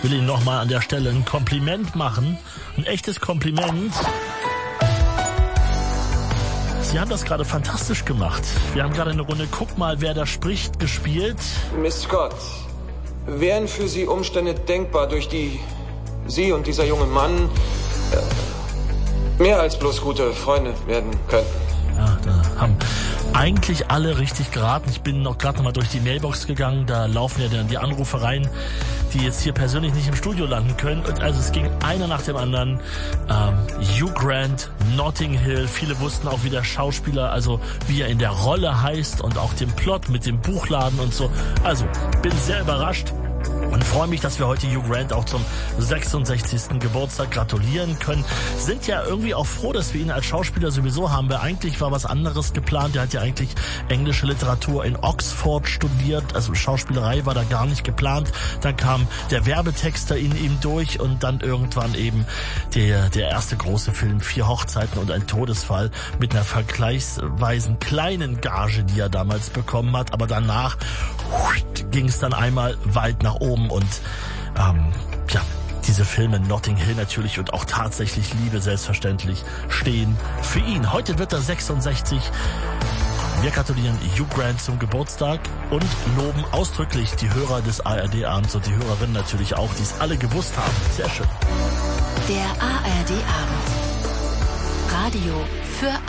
will Ihnen nochmal an der Stelle ein Kompliment machen. Ein echtes Kompliment. Sie haben das gerade fantastisch gemacht. Wir haben gerade eine Runde Guck mal, wer da spricht gespielt. Miss Scott, wären für Sie Umstände denkbar, durch die Sie und dieser junge Mann mehr als bloß gute Freunde werden könnten? Ja, da haben eigentlich alle richtig geraten. Ich bin gerade noch mal durch die Mailbox gegangen. Da laufen ja dann die Anrufe rein, die jetzt hier persönlich nicht im Studio landen können. Und also es ging einer nach dem anderen. Hugh Grant, Notting Hill. Viele wussten auch, wie der Schauspieler, also wie er in der Rolle heißt und auch den Plot mit dem Buchladen und so. Also bin sehr überrascht. Und freue mich, dass wir heute Hugh Grant auch zum 66. Geburtstag gratulieren können. Sind ja irgendwie auch froh, dass wir ihn als Schauspieler sowieso haben, weil eigentlich war was anderes geplant. Er hat ja eigentlich englische Literatur in Oxford studiert, also Schauspielerei war da gar nicht geplant. Dann kam der Werbetexter in ihm durch und dann irgendwann eben der erste große Film, 4 Hochzeiten und ein Todesfall, mit einer vergleichsweise kleinen Gage, die er damals bekommen hat. Aber danach ging es dann einmal weit nach oben und diese Filme Notting Hill natürlich und auch Tatsächlich Liebe selbstverständlich stehen für ihn. Heute wird er 66. Wir gratulieren Hugh Grant zum Geburtstag und loben ausdrücklich die Hörer des ARD-Abends und die Hörerinnen natürlich auch, die es alle gewusst haben. Sehr schön. Der ARD-Abend. Radio für